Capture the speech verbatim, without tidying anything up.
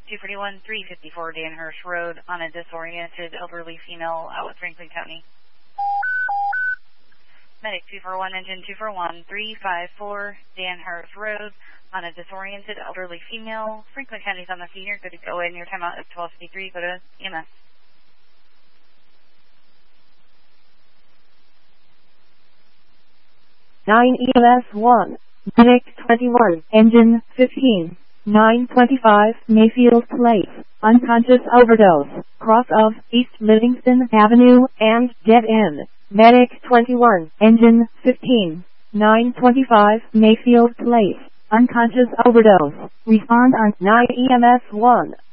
two forty-one, three fifty-four Danhurst Road on a disoriented elderly female out with Franklin County. Medic two four one, engine two four one, three five four Danhurst Road on a disoriented elderly female. Franklin County's on the scene. You're good to go in. Your timeout is twelve fifty-three. Go to E M S. nine E M S one. Medic twenty-one, engine fifteen, nine twenty-five Mayfield Place, unconscious overdose, cross of East Livingston Avenue and dead end. Medic twenty-one, engine fifteen, nine twenty-five Mayfield Place, unconscious overdose. Respond on nine E M S one.